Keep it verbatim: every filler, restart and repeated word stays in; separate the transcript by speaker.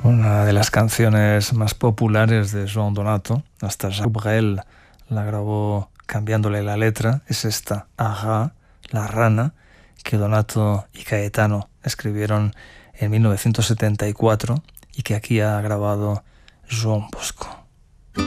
Speaker 1: Una de las canciones más populares de Joan Donato, hasta Jacques Brel la grabó cambiándole la letra, es esta, Aja, la rana, que Donato y Caetano escribieron en mil novecientos setenta y cuatro y que aquí ha grabado Joan Bosco.